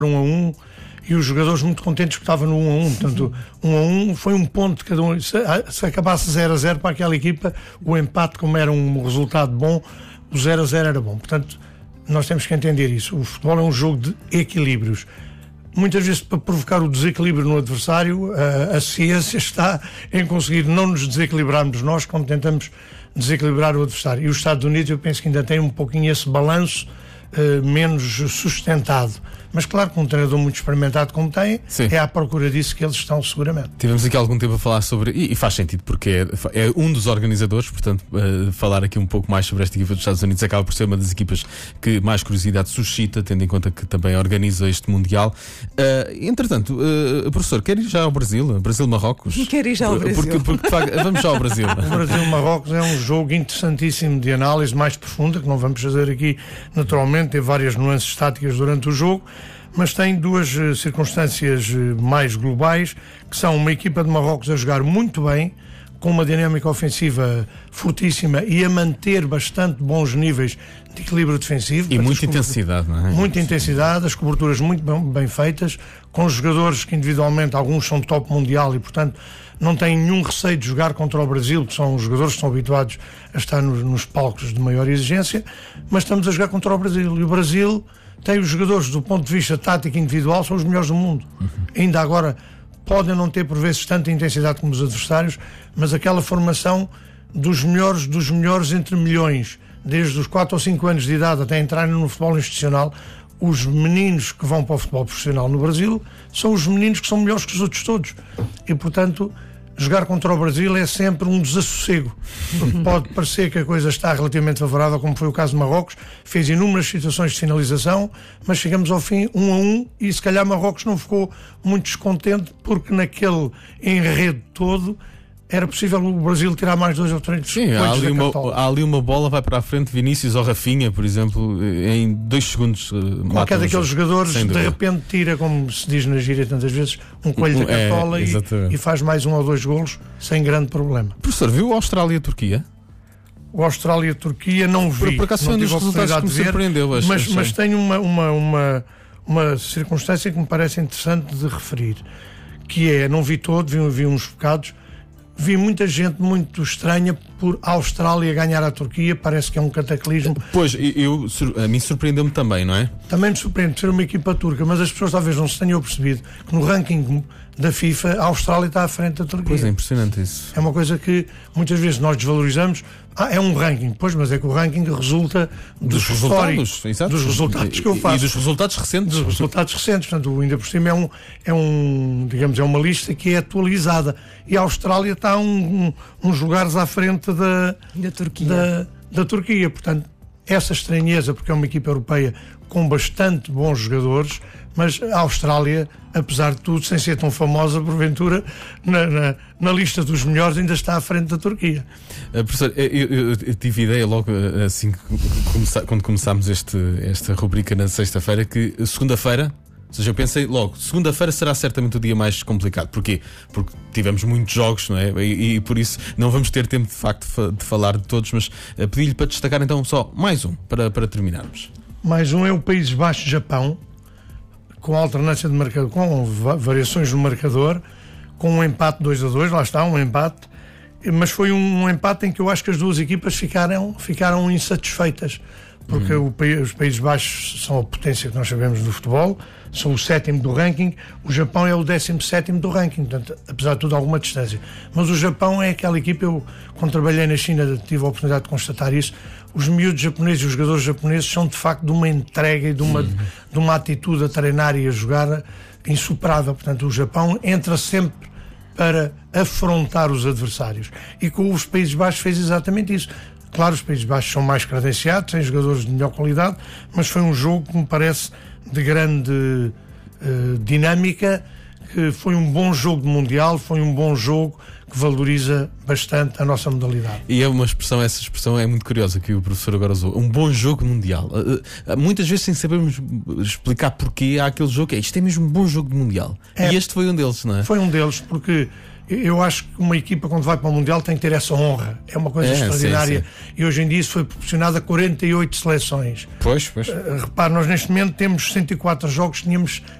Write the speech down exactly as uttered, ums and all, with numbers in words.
um a um e os jogadores muito contentes que estavam no um a um. Portanto, um a um foi um ponto de cada um. Se, se acabasse zero a zero para aquela equipa, o empate, como era um resultado bom, o zero a zero era bom. Portanto, nós temos que entender isso. O futebol é um jogo de equilíbrios. Muitas vezes, para provocar o desequilíbrio no adversário, a, a ciência está em conseguir não nos desequilibrarmos nós, como tentamos desequilibrar o adversário. E os Estados Unidos, eu penso que ainda têm um pouquinho esse balanço uh, menos sustentado. Mas claro que um treinador muito experimentado como tem, Sim. é à procura disso que eles estão seguramente. Tivemos aqui algum tempo a falar sobre, e, e faz sentido porque é, é um dos organizadores, portanto uh, falar aqui um pouco mais sobre esta equipa dos Estados Unidos acaba por ser uma das equipas que mais curiosidade suscita, tendo em conta que também organiza este Mundial. Uh, entretanto, uh, professor, quer ir já ao Brasil? Brasil-Marrocos? Quer ir já ao Brasil? Porque, porque, porque, vamos já ao Brasil. O Brasil-Marrocos é um jogo interessantíssimo de análise mais profunda, que não vamos fazer aqui naturalmente, tem várias nuances táticas durante o jogo, mas tem duas uh, circunstâncias uh, mais globais, que são uma equipa de Marrocos a jogar muito bem, com uma dinâmica ofensiva fortíssima e a manter bastante bons níveis de equilíbrio defensivo. E muita intensidade, não é? Muita intensidade, as coberturas muito bem, bem feitas, com jogadores que individualmente, alguns são top mundial e, portanto, não têm nenhum receio de jogar contra o Brasil, que são os jogadores que estão habituados a estar nos, nos palcos de maior exigência, mas estamos a jogar contra o Brasil. E o Brasil tem os jogadores, do ponto de vista tático individual, são os melhores do mundo. Uhum. Ainda agora podem não ter por vezes tanta intensidade como os adversários, mas aquela formação dos melhores dos melhores entre milhões, desde os quatro ou cinco anos de idade até entrarem no futebol institucional, os meninos que vão para o futebol profissional no Brasil são os meninos que são melhores que os outros todos. E, portanto, jogar contra o Brasil é sempre um desassossego. Pode parecer que a coisa está relativamente favorável, como foi o caso de Marrocos, fez inúmeras situações de finalização, mas chegamos ao fim um a um e se calhar Marrocos não ficou muito descontente porque naquele enredo todo era possível o Brasil tirar mais dois ou três pontos. Sim, há ali, uma, há ali uma bola, vai para a frente, Vinícius ou Rafinha, por exemplo, em dois segundos. Qualquer daqueles jogadores, de repente, tira, como se diz na gíria tantas vezes, um coelho da cartola é, e, e faz mais um ou dois golos sem grande problema. Professor, viu a Austrália-Turquia? O Austrália-Turquia não vi. Por, por acaso foi um dos resultados que me surpreendeu. Acho, mas, mas tenho uma, uma, uma, uma circunstância que me parece interessante de referir, que é, não vi todo, vi, vi uns bocados. Vi muita gente muito estranha por a Austrália ganhar a Turquia, parece que é um cataclismo. Pois, eu, a mim surpreendeu-me também, não é? Também me surpreende ser uma equipa turca, mas as pessoas talvez não se tenham percebido que no ranking da FIFA a Austrália está à frente da Turquia. Pois é, impressionante isso. É uma coisa que muitas vezes nós desvalorizamos. Ah, é um ranking, pois, mas é que o ranking resulta dos, dos resultados, exato. dos resultados que eu faço. E dos resultados recentes. Dos resultados recentes, portanto, ainda por cima é um, é um, digamos, é uma lista que é atualizada. E a Austrália está um, um, uns lugares à frente da, da, Turquia. Da, da Turquia. Portanto, essa estranheza, porque é uma equipa europeia com bastante bons jogadores, mas a Austrália, apesar de tudo, sem ser tão famosa, porventura, na, na, na lista dos melhores, ainda está à frente da Turquia. Uh, professor, eu, eu, eu tive ideia logo assim que comece, quando começámos este, esta rubrica na sexta-feira, que segunda-feira, ou seja, eu pensei logo, segunda-feira será certamente o dia mais complicado. Porquê? Porque tivemos muitos jogos, não é? E, e por isso não vamos ter tempo de facto de falar de todos, mas uh, pedi-lhe para destacar então só mais um, para, para terminarmos. Mais um é o Países Baixos-Japão, com alternância de marcador, com variações no marcador, com um empate dois a dois, lá está, um empate, mas foi um empate em que eu acho que as duas equipas ficaram, ficaram insatisfeitas, porque uhum. o, os Países Baixos são a potência que nós sabemos do futebol, são o sétimo do ranking, o Japão é o décimo sétimo do ranking, portanto, apesar de tudo, alguma distância. Mas o Japão é aquela equipa, eu, quando trabalhei na China, tive a oportunidade de constatar isso, os miúdos japoneses e os jogadores japoneses são, de facto, de uma entrega e de uma, uhum. de uma atitude a treinar e a jogar insuperável. Portanto, o Japão entra sempre para afrontar os adversários. E com os Países Baixos fez exatamente isso. Claro, os Países Baixos são mais credenciados, têm jogadores de melhor qualidade, mas foi um jogo que me parece de grande uh, dinâmica, que foi um bom jogo de Mundial, foi um bom jogo que valoriza bastante a nossa modalidade. E é uma expressão, essa expressão é muito curiosa que o professor agora usou, um bom jogo mundial. Uh, uh, muitas vezes sem sabermos explicar porquê há aquele jogo, é isto é mesmo um bom jogo de Mundial. É, e este foi um deles, não é? Foi um deles, porque Eu acho que uma equipa, quando vai para o Mundial, tem que ter essa honra. É uma coisa é, extraordinária. Sim, sim. E hoje em dia isso foi proporcionado a quarenta e oito seleções. Pois, pois. Uh, repare, nós neste momento temos cento e quatro jogos, tínhamos